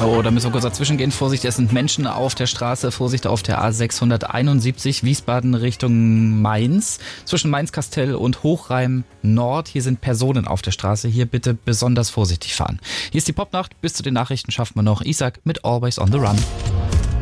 Oh, da müssen wir kurz dazwischen gehen. Vorsicht, es sind Menschen auf der Straße. Vorsicht auf der A671 Wiesbaden Richtung Mainz. Zwischen Mainz-Kastell und Hochreim Nord. Hier sind Personen auf der Straße. Hier bitte besonders vorsichtig fahren. Hier ist die Popnacht. Bis zu den Nachrichten schaffen wir noch. Ich sag mit Always on the Run.